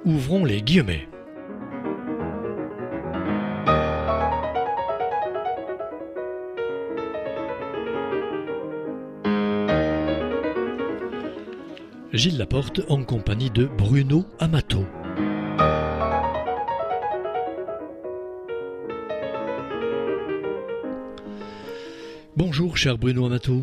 Ouvrons les guillemets. Gilles Laporte en compagnie de Bruno Amato. Bonjour cher Bruno Amato.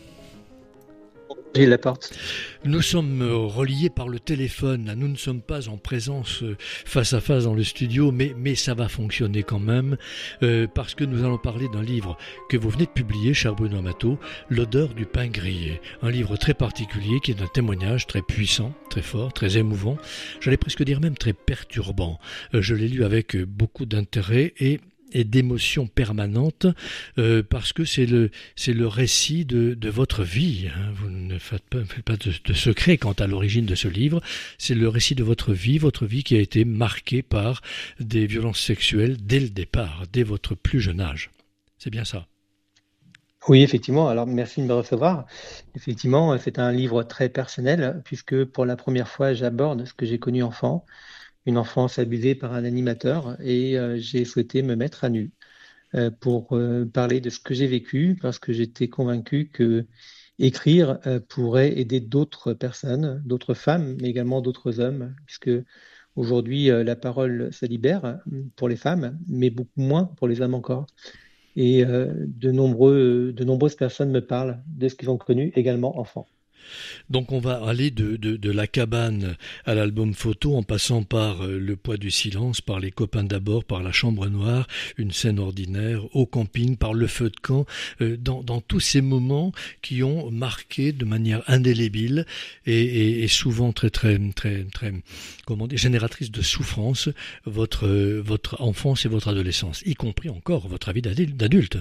Gilles Laporte. Nous sommes reliés par le téléphone, nous ne sommes pas en présence face à face dans le studio, mais ça va fonctionner quand même, parce que nous allons parler d'un livre que vous venez de publier, cher Bruno Amato, L'odeur du pain grillé. Un livre très particulier qui est un témoignage très puissant, très fort, très émouvant, j'allais presque dire même très perturbant. Je l'ai lu avec beaucoup d'intérêt et d'émotion permanente, parce que c'est le récit de votre vie. Vous ne faites pas de secret quant à l'origine de ce livre. C'est le récit de votre vie qui a été marquée par des violences sexuelles dès le départ, dès votre plus jeune âge. C'est bien ça? Oui, effectivement. Alors, merci de me recevoir. Effectivement, c'est un livre très personnel, puisque pour la première fois, j'aborde ce que j'ai connu enfant, une enfance abusée par un animateur, et j'ai souhaité me mettre à nu pour parler de ce que j'ai vécu, parce que j'étais convaincu que écrire pourrait aider d'autres personnes, d'autres femmes, mais également d'autres hommes, puisque aujourd'hui, la parole se libère pour les femmes, mais beaucoup moins pour les hommes encore. Et de nombreuses personnes me parlent de ce qu'ils ont connu également enfant. Donc on va aller de la cabane à l'album photo en passant par le poids du silence, par les copains d'abord, par la chambre noire, une scène ordinaire, au camping, par le feu de camp, dans tous ces moments qui ont marqué de manière indélébile et souvent très comment dire, génératrice de souffrance votre enfance et votre adolescence, y compris encore votre vie d'adulte.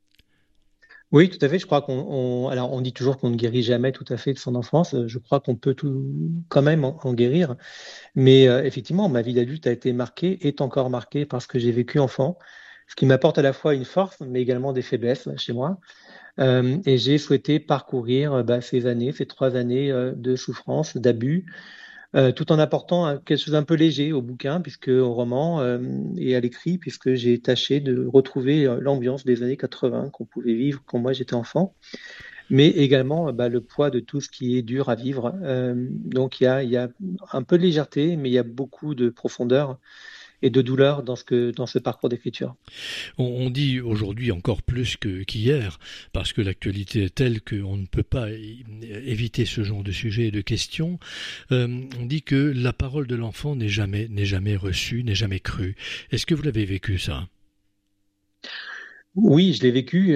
Oui, tout à fait. Je crois alors on dit toujours qu'on ne guérit jamais tout à fait de son enfance. Je crois qu'on peut tout quand même en guérir. Mais effectivement, ma vie d'adulte a été marquée, est encore marquée par ce que j'ai vécu enfant, ce qui m'apporte à la fois une force, mais également des faiblesses chez moi. Et j'ai souhaité parcourir ces 3 années de souffrance, d'abus, tout en apportant quelque chose d'un peu léger au bouquin, puisque au roman et à l'écrit, puisque j'ai tâché de retrouver l'ambiance des années 80 qu'on pouvait vivre quand moi j'étais enfant, mais également le poids de tout ce qui est dur à vivre. Donc il y a un peu de légèreté, mais il y a beaucoup de profondeur et de douleur dans ce parcours d'écriture. On dit aujourd'hui encore plus qu'hier, parce que l'actualité est telle qu'on ne peut pas éviter ce genre de sujet et de questions. On dit que la parole de l'enfant n'est jamais reçue, n'est jamais crue. Est-ce que vous l'avez vécu, ça? Oui, je l'ai vécu.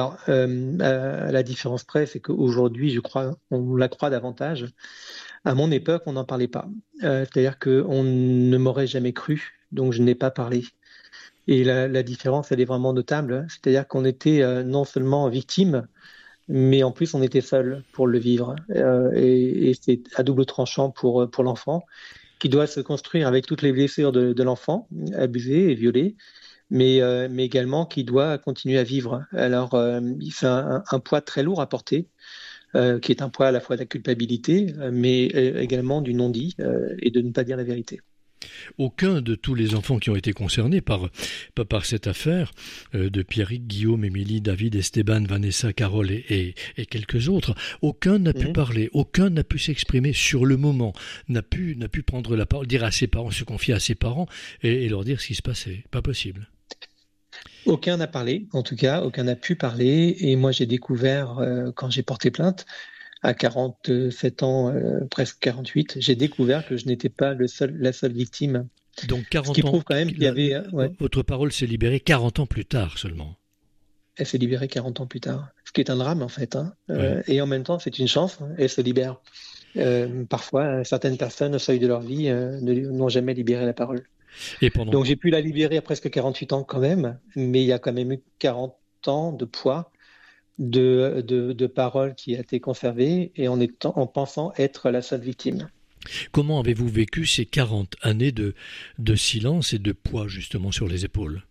À la différence près, c'est qu'aujourd'hui, je crois, on la croit davantage. À mon époque, on n'en parlait pas. C'est-à-dire qu'on ne m'aurait jamais cru, donc je n'ai pas parlé. Et la différence, elle est vraiment notable. C'est-à-dire qu'on était non seulement victime, mais en plus, on était seul pour le vivre. Et c'est à double tranchant pour l'enfant, qui doit se construire avec toutes les blessures de l'enfant, abusé et violé, mais également qui doit continuer à vivre. Alors, c'est un poids très lourd à porter, qui est un poids à la fois de la culpabilité, mais également du non-dit et de ne pas dire la vérité. Aucun de tous les enfants qui ont été concernés par cette affaire, de Pierrick, Guillaume, Émilie, David, Esteban, Vanessa, Carole et quelques autres, aucun n'a pu parler, aucun n'a pu s'exprimer sur le moment, n'a pu prendre la parole, dire à ses parents, se confier à ses parents et leur dire ce qui se passait. Pas possible. Aucun n'a parlé, en tout cas, aucun n'a pu parler. Et moi, j'ai découvert, quand j'ai porté plainte, à 47 ans, presque 48, j'ai découvert que je n'étais pas la seule victime. Donc Ce qui 40 ans, prouve quand même qu'il y avait... votre parole s'est libérée 40 ans plus tard seulement. Elle s'est libérée 40 ans plus tard, ce qui est un drame en fait. Ouais. Et en même temps, c'est une chance, elle se libère. Parfois, certaines personnes au seuil de leur vie n'ont jamais libéré la parole. Et pendant... Donc j'ai pu la libérer à presque 48 ans quand même, mais il y a quand même eu 40 ans de poids de paroles qui a été conservée et en pensant être la seule victime. Comment avez-vous vécu ces 40 années de silence et de poids justement sur les épaules?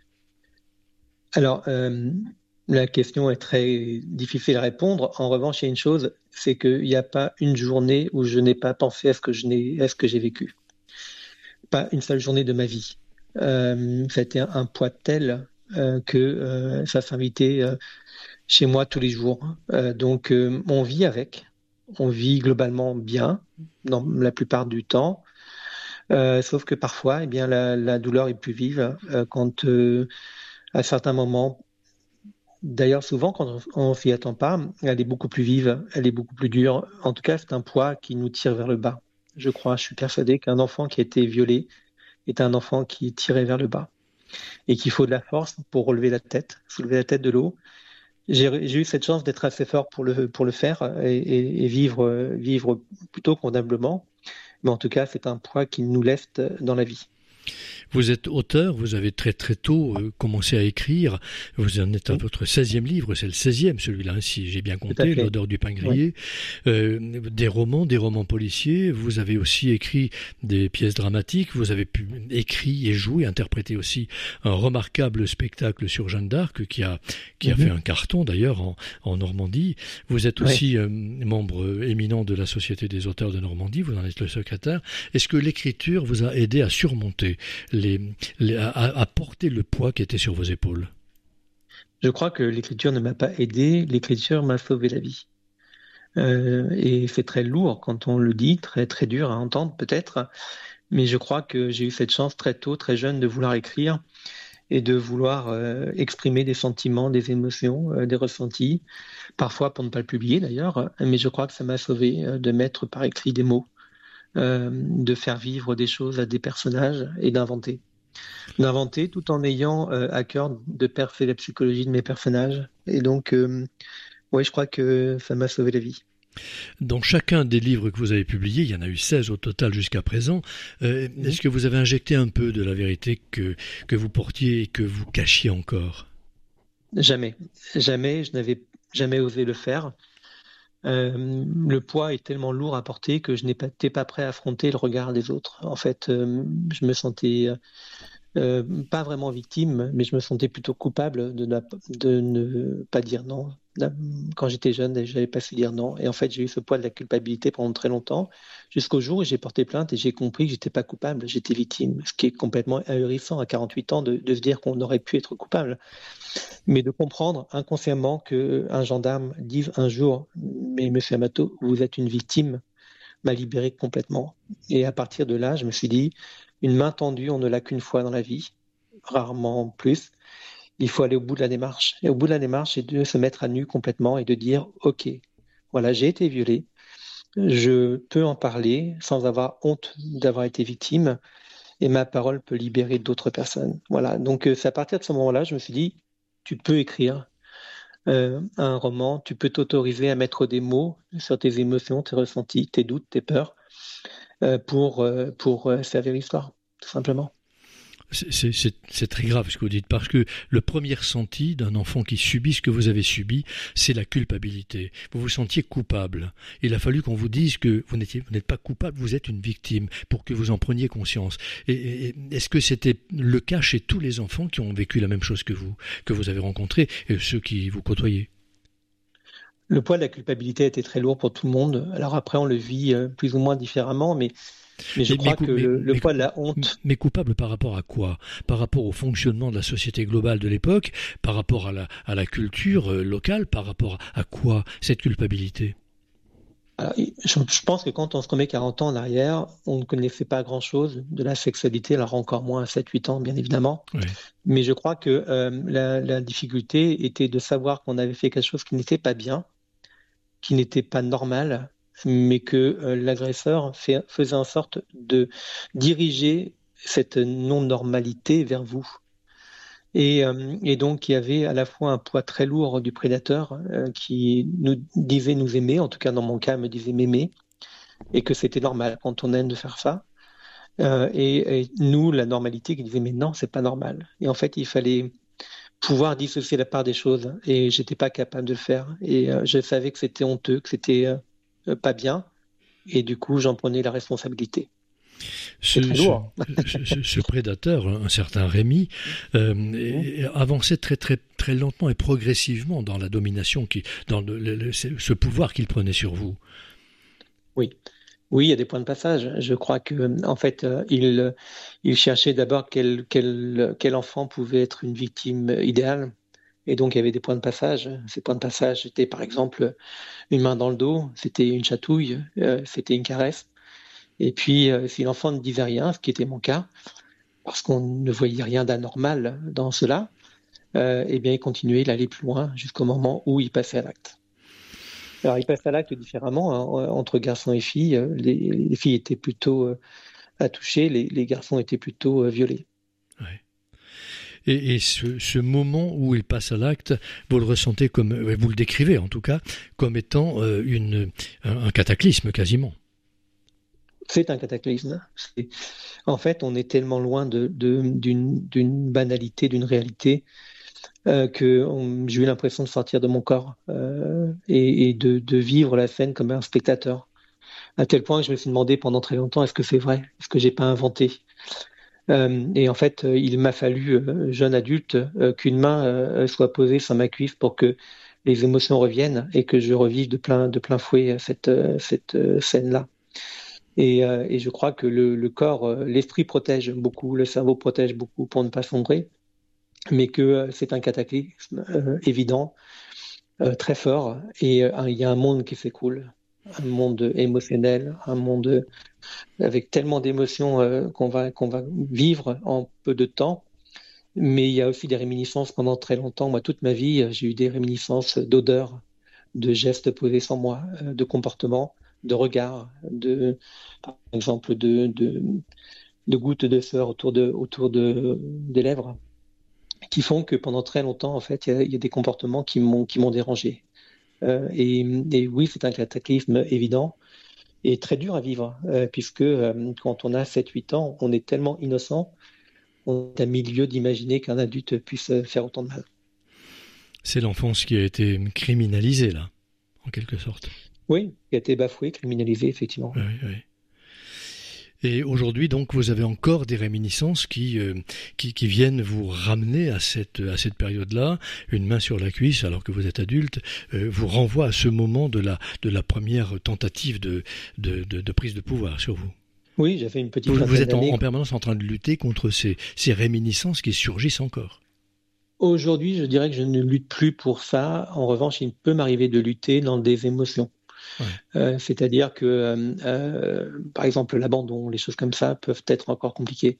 Alors, la question est très difficile à répondre. En revanche, il y a une chose, c'est qu'il n'y a pas une journée où je n'ai pas pensé à ce que j'ai vécu. pas une seule journée de ma vie. Ça a été un poids tel que ça s'invitait chez moi tous les jours. Donc, on vit avec. On vit globalement bien dans la plupart du temps. Sauf que parfois, eh bien, la douleur est plus vive quand, à certains moments, d'ailleurs souvent quand on s'y attend pas, elle est beaucoup plus vive, elle est beaucoup plus dure. En tout cas, c'est un poids qui nous tire vers le bas. Je crois, je suis persuadé qu'un enfant qui a été violé est un enfant qui est tiré vers le bas et qu'il faut de la force pour relever la tête, soulever la tête de l'eau. J'ai eu cette chance d'être assez fort pour le faire et vivre plutôt convenablement. Mais en tout cas, c'est un poids qui nous leste dans la vie. Vous êtes auteur, vous avez très très tôt commencé à écrire, vous en êtes à votre 16e livre, c'est le 16e celui-là, si j'ai bien compté, L'odeur du pain grillé, des romans policiers, vous avez aussi écrit des pièces dramatiques, vous avez écrit et joué, interprété aussi un remarquable spectacle sur Jeanne d'Arc qui a fait un carton d'ailleurs en Normandie. Vous êtes aussi membre éminent de la Société des auteurs de Normandie, vous en êtes le secrétaire. Est-ce que l'écriture vous a aidé à surmonter à porter le poids qui était sur vos épaules? Je crois que l'écriture ne m'a pas aidé, l'écriture m'a sauvé la vie. Et c'est très lourd quand on le dit, très, très dur à entendre peut-être, mais je crois que j'ai eu cette chance très tôt, très jeune, de vouloir écrire et de vouloir exprimer des sentiments, des émotions, des ressentis, parfois pour ne pas le publier d'ailleurs, mais je crois que ça m'a sauvé de mettre par écrit des mots, de faire vivre des choses à des personnages et d'inventer tout en ayant à cœur de percer la psychologie de mes personnages. Et donc, oui, je crois que ça m'a sauvé la vie. Dans chacun des livres que vous avez publiés, il y en a eu 16 au total jusqu'à présent, est-ce que vous avez injecté un peu de la vérité que vous portiez et que vous cachiez encore? Jamais, je n'avais jamais osé le faire. Le poids est tellement lourd à porter que je n'étais pas prêt à affronter le regard des autres. En fait, je me sentais pas vraiment victime, mais je me sentais plutôt coupable de ne pas dire non. Quand j'étais jeune, j'avais pas su dire non. Et en fait, j'ai eu ce poids de la culpabilité pendant très longtemps, jusqu'au jour où j'ai porté plainte et j'ai compris que j'étais pas coupable, j'étais victime. Ce qui est complètement ahurissant à 48 ans de se dire qu'on aurait pu être coupable. Mais de comprendre inconsciemment qu'un gendarme dise un jour « Mais monsieur Amato, vous êtes une victime », m'a libéré complètement. Et à partir de là, je me suis dit « Une main tendue, on ne l'a qu'une fois dans la vie, rarement plus. Il faut aller au bout de la démarche. » Et au bout de la démarche, c'est de se mettre à nu complètement et de dire « Ok, voilà, j'ai été violé, je peux en parler sans avoir honte d'avoir été victime et ma parole peut libérer d'autres personnes. » Voilà, donc c'est à partir de ce moment-là, je me suis dit tu peux écrire un roman, tu peux t'autoriser à mettre des mots sur tes émotions, tes ressentis, tes doutes, tes peurs, pour servir l'histoire, tout simplement. C'est très grave ce que vous dites, parce que le premier ressenti d'un enfant qui subit ce que vous avez subi, c'est la culpabilité. Vous vous sentiez coupable. Il a fallu qu'on vous dise que vous n'êtes pas coupable, vous êtes une victime, pour que vous en preniez conscience. Et est-ce que c'était le cas chez tous les enfants qui ont vécu la même chose que vous avez rencontrés, et ceux qui vous côtoyaient? Le poids de la culpabilité a été très lourd pour tout le monde. Alors après, on le vit plus ou moins différemment, mais je crois que le poids de la honte... Mais coupable par rapport à quoi? Par rapport au fonctionnement de la société globale de l'époque? Par rapport à la culture locale? Par rapport à quoi, cette culpabilité? Alors, je pense que quand on se remet 40 ans en arrière, on ne connaissait pas grand-chose de la sexualité, alors encore moins à 7-8 ans, bien évidemment. Oui. Mais je crois que la difficulté était de savoir qu'on avait fait quelque chose qui n'était pas bien, qui n'était pas normal, mais que l'agresseur faisait en sorte de diriger cette non-normalité vers vous. Et donc, il y avait à la fois un poids très lourd du prédateur qui nous disait nous aimer, en tout cas dans mon cas, me disait m'aimer, et que c'était normal quand on aime de faire ça. Et nous, la normalité qui disait mais non, c'est pas normal. Et en fait, il fallait pouvoir dissocier la part des choses, et j'étais pas capable de le faire. Et je savais que c'était honteux, que c'était pas bien, et du coup, j'en prenais la responsabilité. Ce prédateur, un certain Rémi, avançait très très très lentement et progressivement dans la domination, dans ce pouvoir qu'il prenait sur vous. Oui, Oui, il y a des points de passage. Je crois que, en fait, il cherchait d'abord quel enfant pouvait être une victime idéale. Et donc, il y avait des points de passage. Ces points de passage, c'était par exemple une main dans le dos, c'était une chatouille, c'était une caresse. Et puis, si l'enfant ne disait rien, ce qui était mon cas, parce qu'on ne voyait rien d'anormal dans cela, eh bien, il continuait, il allait plus loin jusqu'au moment où il passait à l'acte. Alors, il passe à l'acte différemment hein, entre garçons et filles. Les filles étaient plutôt à toucher, les garçons étaient plutôt violés. Ouais. Et ce moment où il passe à l'acte, vous le ressentez comme, vous le décrivez en tout cas, comme étant un cataclysme quasiment. C'est un cataclysme. En fait, on est tellement loin d'une banalité, d'une réalité, que j'ai eu l'impression de sortir de mon corps et de vivre la scène comme un spectateur. À tel point que je me suis demandé pendant très longtemps, est-ce que c'est vrai? Est-ce que j'ai pas inventé? Et en fait, il m'a fallu, jeune adulte, qu'une main soit posée sur ma cuisse pour que les émotions reviennent et que je revive de plein fouet cette scène-là. Et je crois que le corps, l'esprit protège beaucoup, le cerveau protège beaucoup pour ne pas sombrer, mais que c'est un cataclysme évident, très fort, et il y a un monde qui s'écoule, un monde émotionnel, un monde avec tellement d'émotions qu'on va vivre en peu de temps. Mais il y a aussi des réminiscences pendant très longtemps. Moi, toute ma vie, j'ai eu des réminiscences d'odeurs, de gestes posés sans moi, de comportements, de regards, par exemple, de gouttes de sueur des lèvres, qui font que pendant très longtemps, en fait, il y a des comportements qui m'ont dérangé. Et oui, c'est un cataclysme évident et très dur à vivre, puisque quand on a 7-8 ans, on est tellement innocent, on est à milieu d'imaginer qu'un adulte puisse faire autant de mal. C'est l'enfance qui a été criminalisée là, en quelque sorte. Oui, qui a été bafoué, criminalisé, effectivement. Oui, oui. Et aujourd'hui, donc, vous avez encore des réminiscences qui viennent vous ramener à cette période-là. Une main sur la cuisse, alors que vous êtes adulte, vous renvoie à ce moment de la première tentative de prise de pouvoir sur vous. Oui, j'ai fait une petite Vous êtes en permanence en train de lutter contre ces réminiscences qui surgissent encore. Aujourd'hui, je dirais que je ne lutte plus pour ça. En revanche, il peut m'arriver de lutter dans des émotions. Ouais. C'est-à-dire que, par exemple, l'abandon, les choses comme ça peuvent être encore compliquées.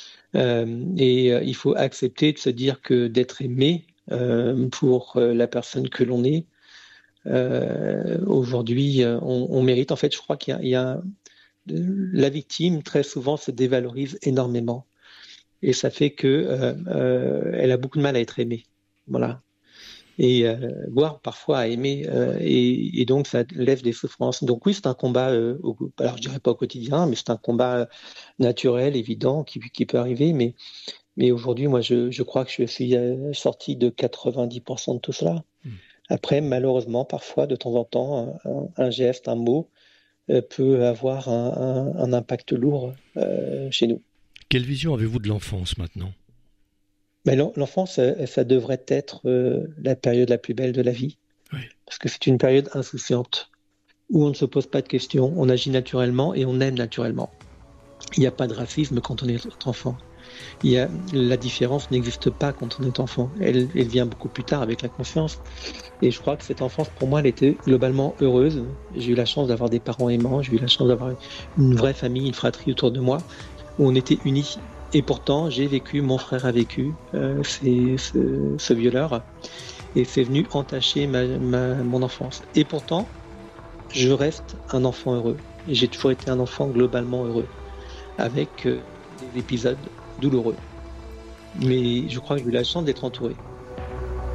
Il faut accepter de se dire que d'être aimé pour la personne que l'on est, aujourd'hui, on mérite. En fait, je crois qu'il y a la victime, très souvent, se dévalorise énormément. Et ça fait que elle a beaucoup de mal à être aimée. Voilà. Et voire parfois à aimer, et donc ça lève des souffrances. Donc oui, c'est un combat, alors je dirais pas au quotidien, mais c'est un combat naturel, évident, qui peut arriver. Mais aujourd'hui, moi, je crois que je suis sorti de 90% de tout cela. Après, malheureusement, parfois, de temps en temps, un geste, un mot peut avoir un impact lourd chez nous. Quelle vision avez-vous de l'enfance maintenant ? Mais l'enfance, ça devrait être la période la plus belle de la vie. Oui. Parce que c'est une période insouciante, où on ne se pose pas de questions, on agit naturellement et on aime naturellement. Il n'y a pas de racisme quand on est enfant. La différence n'existe pas quand on est enfant. Elle vient beaucoup plus tard avec la confiance. Et je crois que cette enfance, pour moi, elle était globalement heureuse. J'ai eu la chance d'avoir des parents aimants, j'ai eu la chance d'avoir une vraie famille, une fratrie autour de moi, où on était unis. Et pourtant, j'ai vécu, mon frère a vécu ce violeur, et c'est venu entacher mon enfance. Et pourtant, je reste un enfant heureux. Et j'ai toujours été un enfant globalement heureux, avec des épisodes douloureux. Mais je crois que j'ai eu la chance d'être entouré.